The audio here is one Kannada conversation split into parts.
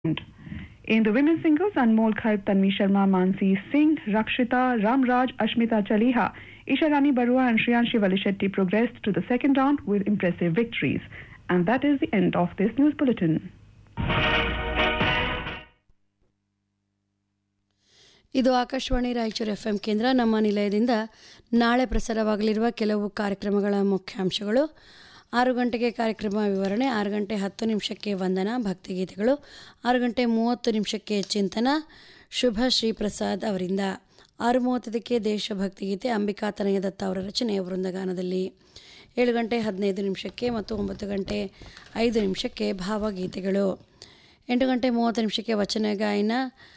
In the women's singles, Anmol Kharp, Tanvi Sharma, Mansi Singh, Rakshita, Ramraj, Ashmita Chaliha, Isha Rani Barua and Shriyanshi Valishetty progressed to the second round with impressive victories. And that is the end of this news bulletin. ಇದು ಆಕಾಶವಾಣಿ ರಾಯಚೂರು FM ಕೇಂದ್ರ. ನಮ್ಮ ನಿಲಯದಿಂದ ನಾಳೆ ಪ್ರಸಾರವಾಗಲಿರುವ ಕೆಲವು ಕಾರ್ಯಕ್ರಮಗಳ ಮುಖ್ಯಾಂಶಗಳು: 6 ಗಂಟೆಗೆ ಕಾರ್ಯಕ್ರಮ ವಿವರಣೆ, 6 ಗಂಟೆ 10 ನಿಮಿಷಕ್ಕೆ ವಂದನಾ ಭಕ್ತಿಗೀತೆಗಳು, 6 ಗಂಟೆ 30 ನಿಮಿಷಕ್ಕೆ ಚಿಂತನ ಶುಭ ಶ್ರೀ ಪ್ರಸಾದ್ ಅವರಿಂದ, 6:30ಕ್ಕೆ ದೇಶಭಕ್ತಿ ಗೀತೆ ಅಂಬಿಕಾ ತನಯದತ್ತ ಅವರ ರಚನೆ ವೃಂದಗಾನದಲ್ಲಿ, 7 ಗಂಟೆ 15 ನಿಮಿಷಕ್ಕೆ ಮತ್ತು 9 ಗಂಟೆ 5 ನಿಮಿಷಕ್ಕೆ ಭಾವಗೀತೆಗಳು, 8 ಗಂಟೆ 30 ನಿಮಿಷಕ್ಕೆ ವಚನ ಗಾಯನ,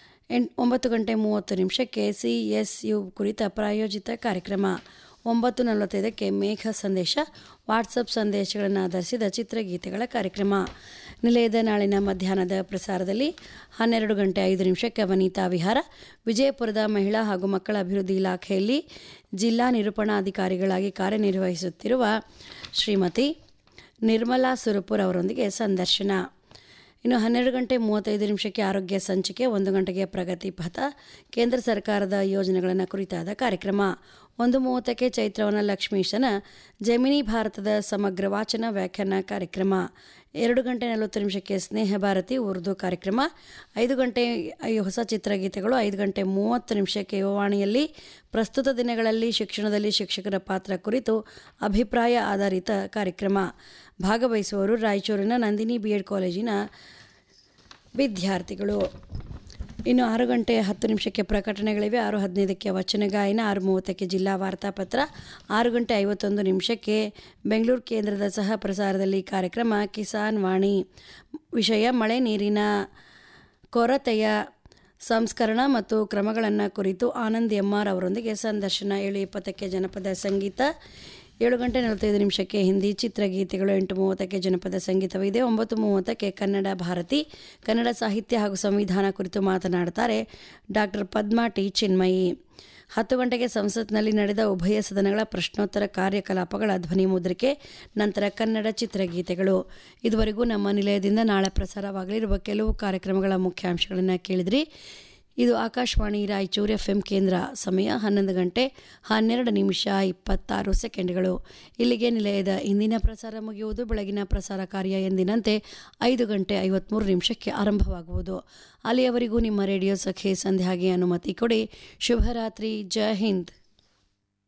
9 ಗಂಟೆ 30 ನಿಮಿಷಕ್ಕೆ CSU ಕುರಿತ ಪ್ರಾಯೋಜಿತ ಕಾರ್ಯಕ್ರಮ, 9:45ಕ್ಕೆ ಮೇಘ ಸಂದೇಶ ವಾಟ್ಸಪ್ ಸಂದೇಶಗಳನ್ನು ಆಧರಿಸಿದ ಚಿತ್ರಗೀತೆಗಳ ಕಾರ್ಯಕ್ರಮ. ನಿಲಯದ ನಾಳಿನ ಮಧ್ಯಾಹ್ನದ ಪ್ರಸಾರದಲ್ಲಿ 12 ಗಂಟೆ 5 ನಿಮಿಷಕ್ಕೆ ವನಿತಾ ವಿಹಾರ, ವಿಜಯಪುರದ ಮಹಿಳಾ ಹಾಗೂ ಮಕ್ಕಳ ಅಭಿವೃದ್ಧಿ ಇಲಾಖೆಯಲ್ಲಿ ಜಿಲ್ಲಾ ನಿರೂಪಣಾಧಿಕಾರಿಗಳಾಗಿ ಕಾರ್ಯನಿರ್ವಹಿಸುತ್ತಿರುವ ಶ್ರೀಮತಿ ನಿರ್ಮಲಾ ಸುರಪುರ್ ಅವರೊಂದಿಗೆ ಸಂದರ್ಶನ. ಇನ್ನು 12 ಗಂಟೆ 35 ನಿಮಿಷಕ್ಕೆ ಆರೋಗ್ಯ ಸಂಚಿಕೆ, 1 ಗಂಟೆಗೆ ಪ್ರಗತಿ ಪಥ ಕೇಂದ್ರ ಸರ್ಕಾರದ ಯೋಜನೆಗಳನ್ನು ಕುರಿತಾದ ಕಾರ್ಯಕ್ರಮ, 1:30ಕ್ಕೆ ಚೈತ್ರವನ ಲಕ್ಷ್ಮೀಶನ ಜಮಿನಿ ಭಾರತದ ಸಮಗ್ರ ವಾಚನ ವ್ಯಾಖ್ಯಾನ ಕಾರ್ಯಕ್ರಮ, 2 ಗಂಟೆ 40 ನಿಮಿಷಕ್ಕೆ ಸ್ನೇಹ ಭಾರತಿ ಉರ್ದು ಕಾರ್ಯಕ್ರಮ, 5 ಗಂಟೆ ಹೊಸ ಚಿತ್ರಗೀತೆಗಳು, 5 ಗಂಟೆ 30 ನಿಮಿಷಕ್ಕೆ ಯುವವಾಣಿಯಲ್ಲಿ ಪ್ರಸ್ತುತ ದಿನಗಳಲ್ಲಿ ಶಿಕ್ಷಣದಲ್ಲಿ ಶಿಕ್ಷಕರ ಪಾತ್ರ ಕುರಿತು ಅಭಿಪ್ರಾಯ ಆಧಾರಿತ ಕಾರ್ಯಕ್ರಮ. ಭಾಗವಹಿಸುವವರು ರಾಯಚೂರಿನ ನಂದಿನಿ BEd ಕಾಲೇಜಿನ ವಿದ್ಯಾರ್ಥಿಗಳು. ಇನ್ನು 6 ಗಂಟೆ 10 ನಿಮಿಷಕ್ಕೆ ಪ್ರಕಟಣೆಗಳಿವೆ, 6:15ಕ್ಕೆ ವಚನ ಗಾಯನ, 6:30ಕ್ಕೆ ಜಿಲ್ಲಾ ವಾರ್ತಾಪತ್ರ, 6 ಗಂಟೆ 51 ನಿಮಿಷಕ್ಕೆ ಬೆಂಗಳೂರು ಕೇಂದ್ರದ ಸಹ ಪ್ರಸಾರದಲ್ಲಿ ಕಾರ್ಯಕ್ರಮ ಕಿಸಾನ್ ವಾಣಿ. ವಿಷಯ ಮಳೆ ನೀರಿನ ಕೊರತೆಯ ಸಂಸ್ಕರಣ ಮತ್ತು ಕ್ರಮಗಳನ್ನು ಕುರಿತು ಆನಂದ್ MR ಅವರೊಂದಿಗೆ ಸಂದರ್ಶನ. 7:20ಕ್ಕೆ ಜನಪದ ಸಂಗೀತ, 7 ಗಂಟೆ 45 ನಿಮಿಷಕ್ಕೆ ಹಿಂದಿ ಚಿತ್ರಗೀತೆಗಳು, 8:30ಕ್ಕೆ ಜನಪದ ಸಂಗೀತವಿದೆ, 9:30ಕ್ಕೆ ಕನ್ನಡ ಭಾರತಿ ಕನ್ನಡ ಸಾಹಿತ್ಯ ಹಾಗೂ ಸಂವಿಧಾನ ಕುರಿತು ಮಾತನಾಡುತ್ತಾರೆ ಡಾಕ್ಟರ್ ಪದ್ಮಾ ಟಿ ಚಿನ್ಮಯಿ. 10 ಗಂಟೆಗೆ ಸಂಸತ್ನಲ್ಲಿ ನಡೆದ ಉಭಯ ಸದನಗಳ ಪ್ರಶ್ನೋತ್ತರ ಕಾರ್ಯಕಲಾಪಗಳ ಧ್ವನಿ ಮುದ್ರಿಕೆ, ನಂತರ ಕನ್ನಡ ಚಿತ್ರಗೀತೆಗಳು. ಇದುವರೆಗೂ ನಮ್ಮ ನಿಲಯದಿಂದ ನಾಳೆ ಪ್ರಸಾರವಾಗಲಿರುವ ಕೆಲವು ಕಾರ್ಯಕ್ರಮಗಳ ಮುಖ್ಯಾಂಶಗಳನ್ನು ಕೇಳಿದ್ರಿ. ಇದು ಆಕಾಶವಾಣಿ ರಾಯಚೂರು FM ಕೇಂದ್ರ. ಸಮಯ 11 ಗಂಟೆ 12 ನಿಮಿಷ 26 ಸೆಕೆಂಡ್ಗಳು. ಇಲ್ಲಿಗೆ ನಿಲಯದ ಇಂದಿನ ಪ್ರಸಾರ ಮುಗಿಯುವುದು. ಬೆಳಗಿನ ಪ್ರಸಾರ ಕಾರ್ಯ ಎಂದಿನಂತೆ 5 ಗಂಟೆ 53 ನಿಮಿಷಕ್ಕೆ ಆರಂಭವಾಗುವುದು. ಅಲ್ಲಿಯವರೆಗೂ ನಿಮ್ಮ ರೇಡಿಯೋ ಸಖೆ ಸಂಧ್ಯಾಗೆ ಅನುಮತಿ ಕೊಡಿ. ಶುಭರಾತ್ರಿ. ಜೈ ಹಿಂದ್.